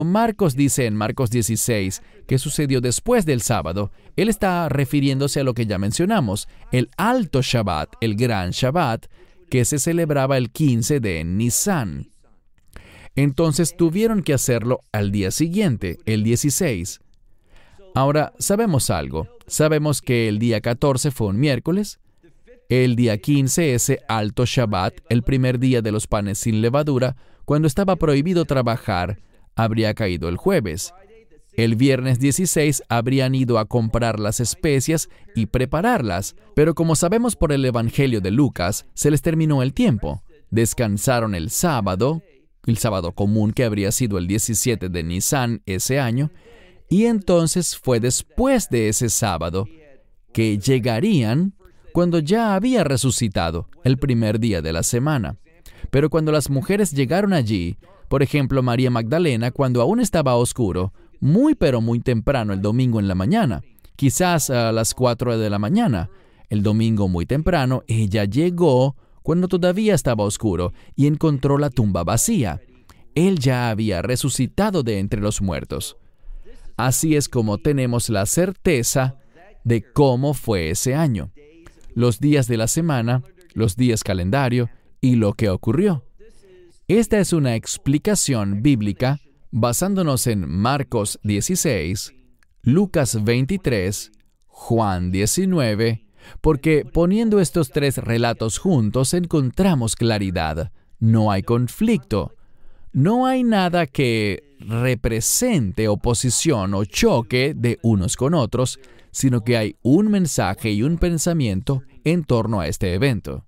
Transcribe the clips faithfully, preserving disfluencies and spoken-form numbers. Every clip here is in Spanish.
Marcos dice en Marcos dieciséis que sucedió después del sábado, él está refiriéndose a lo que ya mencionamos, el alto Shabbat, el gran Shabbat, que se celebraba el quince de Nisan. Entonces tuvieron que hacerlo al día siguiente, el dieciséis. Ahora, sabemos algo. Sabemos que el día catorce fue un miércoles. El día quince, ese alto Shabbat, el primer día de los panes sin levadura, cuando estaba prohibido trabajar, habría caído el jueves. El viernes dieciséis habrían ido a comprar las especias y prepararlas, pero como sabemos por el Evangelio de Lucas, se les terminó el tiempo. Descansaron el sábado, el sábado común que habría sido el diecisiete de Nisan ese año, y entonces fue después de ese sábado que llegarían cuando ya había resucitado, el primer día de la semana. Pero cuando las mujeres llegaron allí, por ejemplo, María Magdalena, cuando aún estaba oscuro, muy pero muy temprano el domingo en la mañana, quizás a las cuatro de la mañana, el domingo muy temprano, ella llegó cuando todavía estaba oscuro y encontró la tumba vacía. Él ya había resucitado de entre los muertos. Así es como tenemos la certeza de cómo fue ese año, los días de la semana, los días calendario y lo que ocurrió. Esta es una explicación bíblica basándonos en Marcos dieciséis, Lucas veintitrés, Juan diecinueve, porque poniendo estos tres relatos juntos encontramos claridad. No hay conflicto. No hay nada que represente oposición o choque de unos con otros, sino que hay un mensaje y un pensamiento en torno a este evento.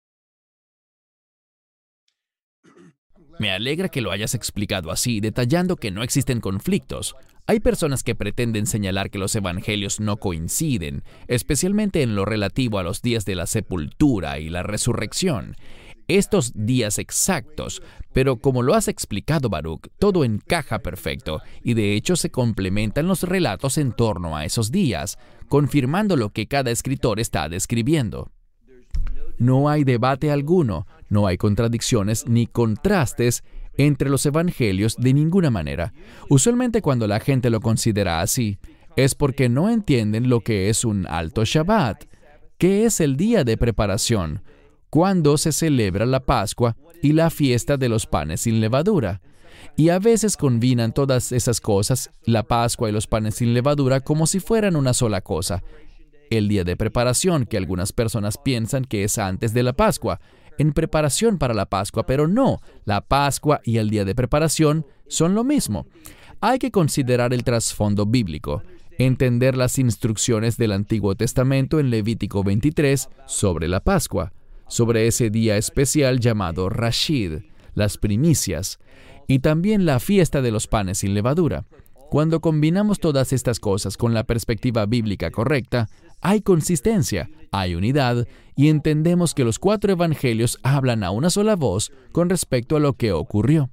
Me alegra que lo hayas explicado así, detallando que no existen conflictos. Hay personas que pretenden señalar que los evangelios no coinciden, especialmente en lo relativo a los días de la sepultura y la resurrección. Estos días exactos, pero como lo has explicado, Baruch, todo encaja perfecto, y de hecho se complementan los relatos en torno a esos días, confirmando lo que cada escritor está describiendo. No hay debate alguno, no hay contradicciones ni contrastes entre los evangelios de ninguna manera. Usualmente cuando la gente lo considera así, es porque no entienden lo que es un alto Shabbat, que es el día de preparación, cuando se celebra la Pascua y la fiesta de los panes sin levadura. Y a veces combinan todas esas cosas, la Pascua y los panes sin levadura, como si fueran una sola cosa. El día de preparación, que algunas personas piensan que es antes de la Pascua, en preparación para la Pascua, pero no, la Pascua y el día de preparación son lo mismo. Hay que considerar el trasfondo bíblico, entender las instrucciones del Antiguo Testamento en Levítico veintitrés sobre la Pascua, sobre ese día especial llamado Rashid, las primicias, y también la fiesta de los panes sin levadura. Cuando combinamos todas estas cosas con la perspectiva bíblica correcta, hay consistencia, hay unidad, y entendemos que los cuatro evangelios hablan a una sola voz con respecto a lo que ocurrió.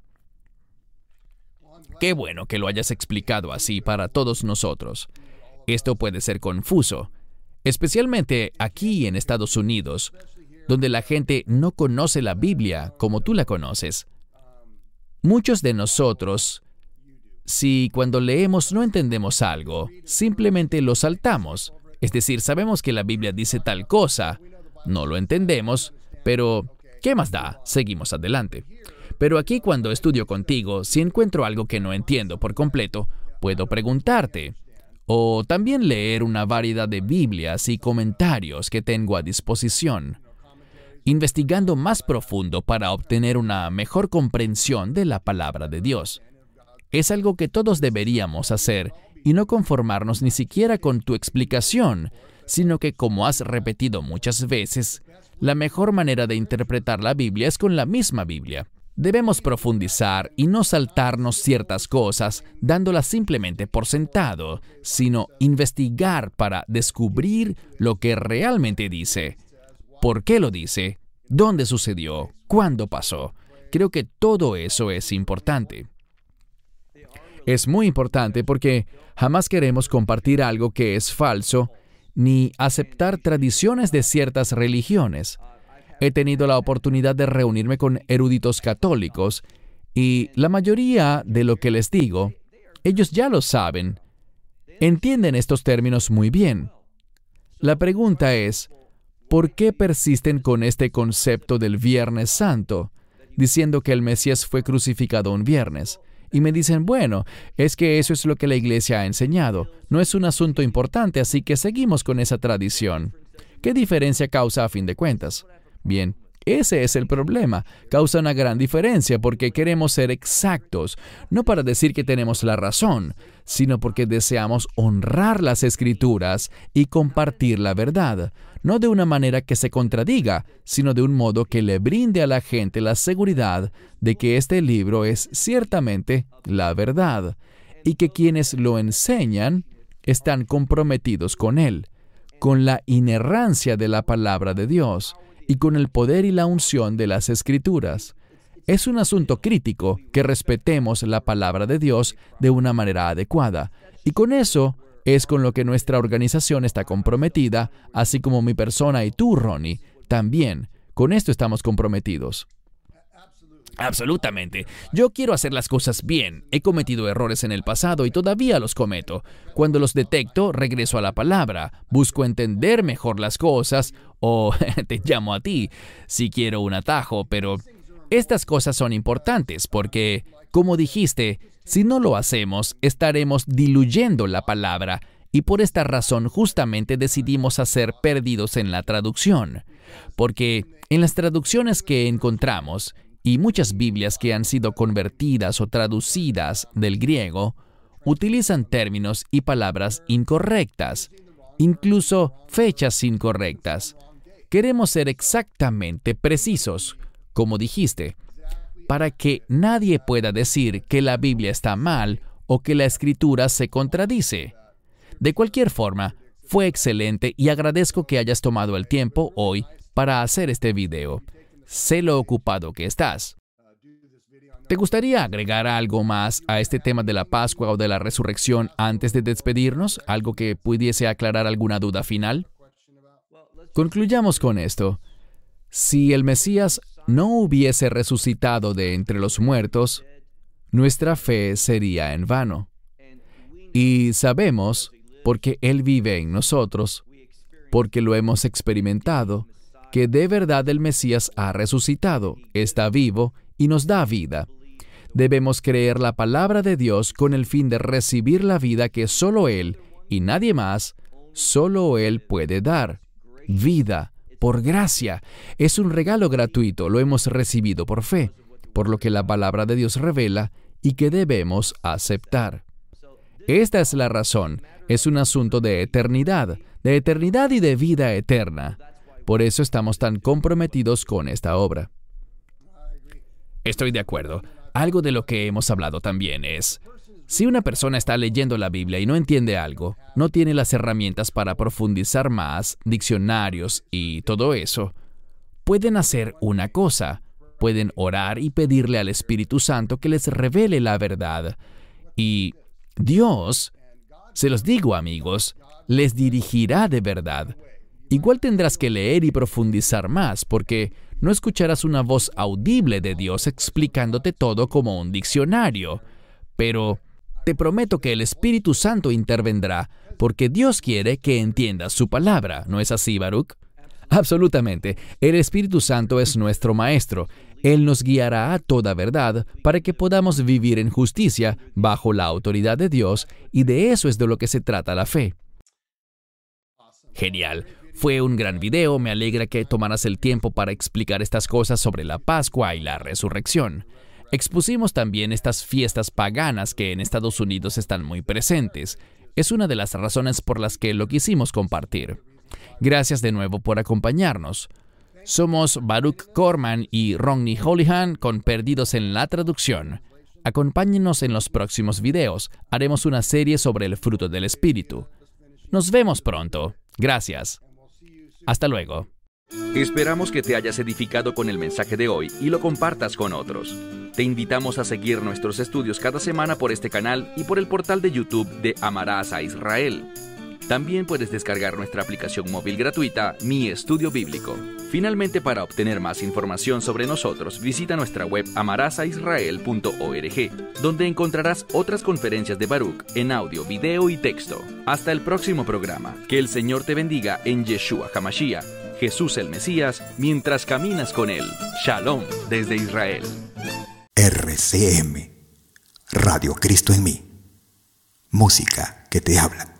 Qué bueno que lo hayas explicado así para todos nosotros. Esto puede ser confuso, especialmente aquí en Estados Unidos, donde la gente no conoce la Biblia como tú la conoces. Muchos de nosotros, si cuando leemos no entendemos algo, simplemente lo saltamos. Es decir, sabemos que la Biblia dice tal cosa, no lo entendemos, pero ¿qué más da? Seguimos adelante. Pero aquí cuando estudio contigo, si encuentro algo que no entiendo por completo, puedo preguntarte, o también leer una variedad de Biblias y comentarios que tengo a disposición, investigando más profundo para obtener una mejor comprensión de la palabra de Dios. Es algo que todos deberíamos hacer y no conformarnos ni siquiera con tu explicación, sino que, como has repetido muchas veces, la mejor manera de interpretar la Biblia es con la misma Biblia. Debemos profundizar y no saltarnos ciertas cosas dándolas simplemente por sentado, sino investigar para descubrir lo que realmente dice. ¿Por qué lo dice? ¿Dónde sucedió? ¿Cuándo pasó? Creo que todo eso es importante. Es muy importante porque jamás queremos compartir algo que es falso, ni aceptar tradiciones de ciertas religiones. He tenido la oportunidad de reunirme con eruditos católicos Y la mayoría de lo que les digo, ellos ya lo saben. Entienden estos términos muy bien. La pregunta es, ¿por qué persisten con este concepto del Viernes Santo, diciendo que el Mesías fue crucificado un viernes? Y me dicen, bueno, es que eso es lo que la iglesia ha enseñado. No es un asunto importante, así que seguimos con esa tradición. ¿Qué diferencia causa a fin de cuentas? Bien, ese es el problema. Causa una gran diferencia porque queremos ser exactos, no para decir que tenemos la razón, sino porque deseamos honrar las Escrituras y compartir la verdad, no de una manera que se contradiga, sino de un modo que le brinde a la gente la seguridad de que este libro es ciertamente la verdad y que quienes lo enseñan están comprometidos con él, con la inerrancia de la palabra de Dios y con el poder y la unción de las Escrituras. Es un asunto crítico que respetemos la palabra de Dios de una manera adecuada, y con eso es con lo que nuestra organización está comprometida, así como mi persona y tú, Ronnie, también. Con esto estamos comprometidos. Absolutamente. Yo quiero hacer las cosas bien. He cometido errores en el pasado y todavía los cometo. Cuando los detecto, regreso a la palabra, busco entender mejor las cosas, o te llamo a ti si quiero un atajo, pero estas cosas son importantes porque, como dijiste, si no lo hacemos, estaremos diluyendo la palabra, y por esta razón justamente decidimos hacer perdidos en la traducción. Porque en las traducciones que encontramos, y muchas Biblias que han sido convertidas o traducidas del griego, utilizan términos y palabras incorrectas, incluso fechas incorrectas. Queremos ser exactamente precisos, como dijiste, para que nadie pueda decir que la Biblia está mal o que la Escritura se contradice. De cualquier forma, fue excelente y agradezco que hayas tomado el tiempo hoy para hacer este video. Sé lo ocupado que estás. ¿Te gustaría agregar algo más a este tema de la Pascua o de la resurrección antes de despedirnos? ¿Algo que pudiese aclarar alguna duda final? Concluyamos con esto. Si el Mesías no hubiese resucitado de entre los muertos, nuestra fe sería en vano. Y sabemos, porque Él vive en nosotros, porque lo hemos experimentado, que de verdad el Mesías ha resucitado, está vivo y nos da vida. Debemos creer la palabra de Dios con el fin de recibir la vida que solo Él, y nadie más, solo Él puede dar. Vida, por gracia. Es un regalo gratuito, lo hemos recibido por fe, por lo que la palabra de Dios revela y que debemos aceptar. Esta es la razón, es un asunto de eternidad, de eternidad y de vida eterna. Por eso estamos tan comprometidos con esta obra. Estoy de acuerdo. Algo de lo que hemos hablado también es, si una persona está leyendo la Biblia y no entiende algo, no tiene las herramientas para profundizar más, diccionarios y todo eso, pueden hacer una cosa, pueden orar y pedirle al Espíritu Santo que les revele la verdad. Y Dios, se los digo amigos, les dirigirá de verdad. Igual tendrás que leer y profundizar más, porque no escucharás una voz audible de Dios explicándote todo como un diccionario. Pero te prometo que el Espíritu Santo intervendrá, porque Dios quiere que entiendas su palabra. ¿No es así, Baruch? Absolutamente. El Espíritu Santo es nuestro Maestro. Él nos guiará a toda verdad para que podamos vivir en justicia bajo la autoridad de Dios, y de eso es de lo que se trata la fe. Genial. Fue un gran video, me alegra que tomaras el tiempo para explicar estas cosas sobre la Pascua y la resurrección. Expusimos también estas fiestas paganas que en Estados Unidos están muy presentes. Es una de las razones por las que lo quisimos compartir. Gracias de nuevo por acompañarnos. Somos Baruch Corman y Ronnie Holihan con Perdidos en la Traducción. Acompáñenos en los próximos videos. Haremos una serie sobre el fruto del Espíritu. Nos vemos pronto. Gracias. Hasta luego. Esperamos que te hayas edificado con el mensaje de hoy y lo compartas con otros. Te invitamos a seguir nuestros estudios cada semana por este canal y por el portal de YouTube de Amarás a Israel. También puedes descargar nuestra aplicación móvil gratuita Mi Estudio Bíblico. Finalmente, para obtener más información sobre nosotros, visita nuestra web amarás a israel punto org, donde encontrarás otras conferencias de Baruch en audio, video y texto. Hasta el próximo programa. Que el Señor te bendiga en Yeshua HaMashiach, Jesús el Mesías, mientras caminas con Él. Shalom desde Israel. R C M, Radio Cristo en mí. Música que te habla.